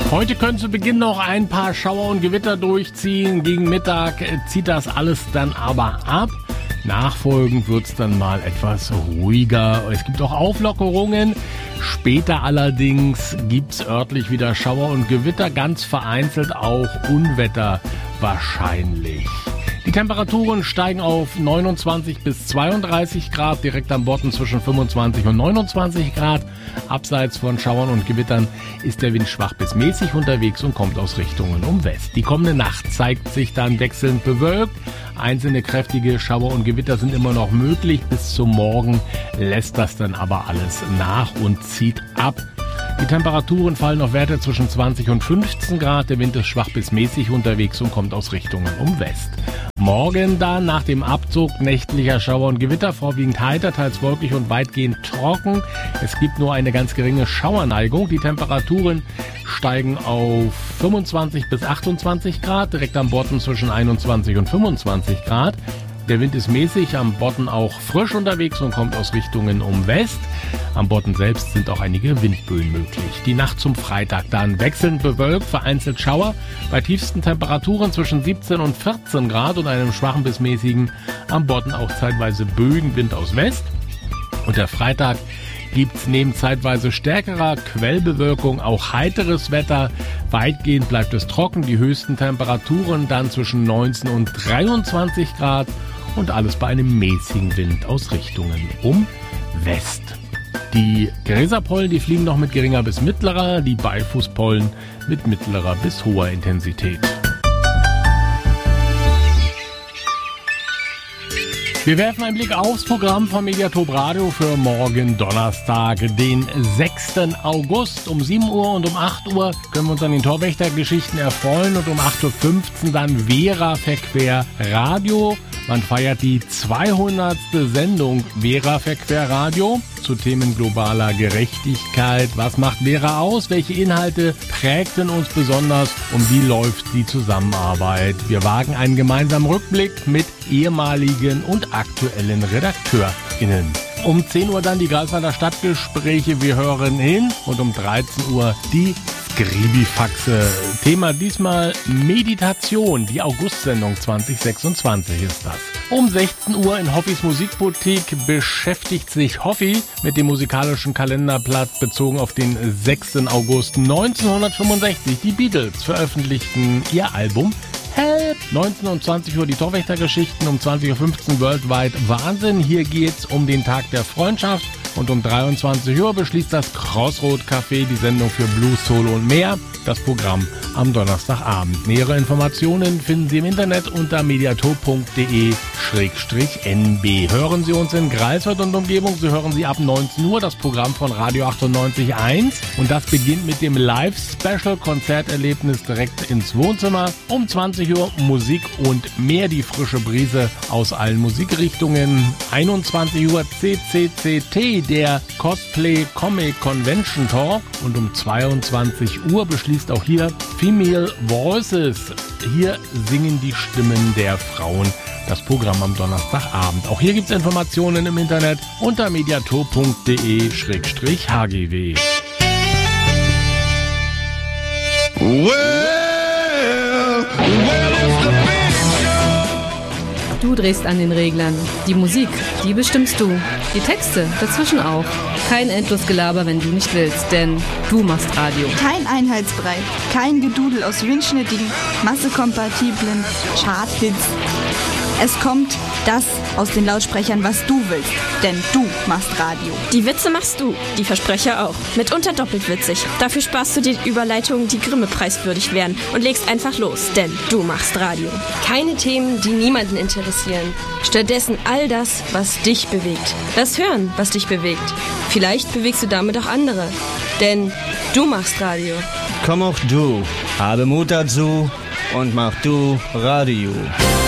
Heute können zu Beginn noch ein paar Schauer und Gewitter durchziehen. Gegen Mittag zieht das alles dann aber ab. Nachfolgend wird es dann mal etwas ruhiger. Es gibt auch Auflockerungen. Später allerdings gibt es örtlich wieder Schauer und Gewitter, ganz vereinzelt auch Unwetter wahrscheinlich. Die Temperaturen steigen auf 29 bis 32 Grad, direkt am Bodden zwischen 25 und 29 Grad. Abseits von Schauern und Gewittern ist der Wind schwach bis mäßig unterwegs und kommt aus Richtungen um West. Die kommende Nacht zeigt sich dann wechselnd bewölkt. Einzelne kräftige Schauer und Gewitter sind immer noch möglich. Bis zum Morgen lässt das dann aber alles nach und zieht ab. Die Temperaturen fallen auf Werte zwischen 20 und 15 Grad. Der Wind ist schwach bis mäßig unterwegs und kommt aus Richtungen um West. Morgen dann nach dem Abzug nächtlicher Schauer und Gewitter, vorwiegend heiter, teils wolkig und weitgehend trocken. Es gibt nur eine ganz geringe Schauerneigung. Die Temperaturen steigen auf 25 bis 28 Grad, direkt am Bodden zwischen 21 und 25 Grad. Der Wind ist mäßig, am Bodden auch frisch unterwegs und kommt aus Richtungen um West. Am Bodden selbst sind auch einige Windböen möglich. Die Nacht zum Freitag dann wechselnd bewölkt, vereinzelt Schauer, bei tiefsten Temperaturen zwischen 17 und 14 Grad und einem schwachen bis mäßigen, am Bodden auch zeitweise Böenwind aus West. Und der Freitag gibt's neben zeitweise stärkerer Quellbewölkung auch heiteres Wetter. Weitgehend bleibt es trocken, die höchsten Temperaturen dann zwischen 19 und 23 Grad und alles bei einem mäßigen Wind aus Richtungen um West. Die Gräserpollen, die fliegen noch mit geringer bis mittlerer, die Beifußpollen mit mittlerer bis hoher Intensität. Wir werfen einen Blick aufs Programm von Mediatop Radio für morgen Donnerstag, den 6. August. Um 7 Uhr und um 8 Uhr können wir uns an den Torwächtergeschichten erfreuen und um 8.15 Uhr dann Vera Verquer Radio. Man feiert die 200. Sendung Vera Verquer Radio zu Themen globaler Gerechtigkeit. Was macht Vera aus? Welche Inhalte prägten uns besonders? Und wie läuft die Zusammenarbeit? Wir wagen einen gemeinsamen Rückblick mit ehemaligen und aktuellen RedakteurInnen. Um 10 Uhr dann die Greifswalder Stadtgespräche. Wir hören hin. Und um 13 Uhr die Skribifaxe. Thema diesmal Meditation. Die August-Sendung 2026 ist das. Um 16 Uhr in Hoffis Musikboutique beschäftigt sich Hoffi mit dem musikalischen Kalenderblatt bezogen auf den 6. August 1965. Die Beatles veröffentlichten ihr Album Help! 19 und 20 Uhr die Torwächtergeschichten, um 20.15 Uhr Worldwide Wahnsinn. Hier geht's um den Tag der Freundschaft. Und um 23 Uhr beschließt das Crossroad Café die Sendung für Blues, Solo und mehr. Das Programm am Donnerstagabend. Nähere Informationen finden Sie im Internet unter mediatop.de/nb. Hören Sie uns in Greifswald und Umgebung, so hören Sie ab 19 Uhr das Programm von Radio 98.1. Und das beginnt mit dem Live-Special-Konzerterlebnis direkt ins Wohnzimmer. Um 20 Uhr Musik und mehr, die frische Brise aus allen Musikrichtungen. 21 Uhr CCCT, der Cosplay Comic Convention Talk. Und um 22 Uhr beschließt auch hier Female Voices. Hier singen die Stimmen der Frauen. Das Programm am Donnerstagabend. Auch hier gibt es Informationen im Internet unter mediatop.de/hgw. Du drehst an den Reglern. Die Musik, die bestimmst du. Die Texte, dazwischen auch. Kein Endlosgelaber, wenn du nicht willst, denn du machst Radio. Kein Einheitsbrei, kein Gedudel aus windschnittigen, massekompatiblen Charthits. Es kommt das aus den Lautsprechern, was du willst, denn du machst Radio. Die Witze machst du, die Versprecher auch. Mitunter doppelt witzig. Dafür sparst du dir Überleitungen, die Grimme-preiswürdig wären und legst einfach los, denn du machst Radio. Keine Themen, die niemanden interessieren. Stattdessen all das, was dich bewegt. Lass hören, was dich bewegt. Vielleicht bewegst du damit auch andere, denn du machst Radio. Komm auch du, habe Mut dazu und mach du Radio.